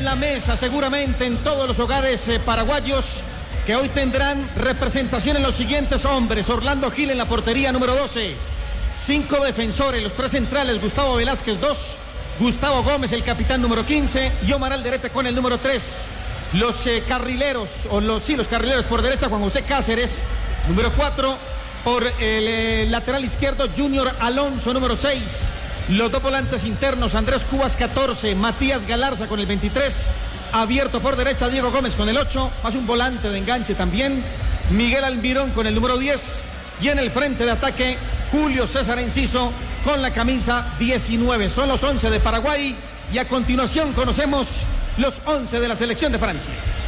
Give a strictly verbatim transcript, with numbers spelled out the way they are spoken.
en la mesa, seguramente en todos los hogares eh, paraguayos, que hoy tendrán representación en los siguientes hombres. Orlando Gil en la portería número doce. Cinco defensores, los tres centrales, Gustavo Velázquez dos, Gustavo Gómez el capitán número quince y Omar Alderete con el número tres. Los eh, carrileros, o los, sí, los carrileros por derecha, Juan José Cáceres, número cuatro. Por el eh, lateral izquierdo, Junior Alonso, número seis. Los dos volantes internos, Andrés Cubas, catorce. Matías Galarza con el veintitrés. Abierto por derecha, Diego Gómez con el ocho. Más un volante de enganche también, Miguel Almirón con el número diez. Y en el frente de ataque, Julio César Enciso con la camisa diecinueve. Son los once de Paraguay. Y a continuación conocemos los once de la selección de Francia.